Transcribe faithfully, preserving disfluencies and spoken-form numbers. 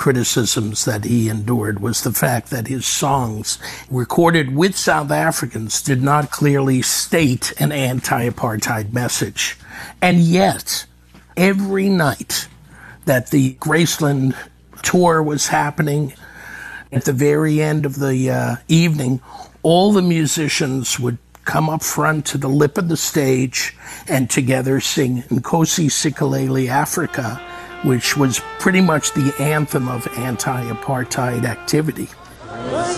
criticisms that he endured was the fact that his songs, recorded with South Africans, did not clearly state an anti-apartheid message. And yet, every night that the Graceland tour was happening, at the very end of the uh, evening, all the musicians would come up front to the lip of the stage and together sing Nkosi Sikelel' Afrika, which was pretty much the anthem of anti-apartheid activity.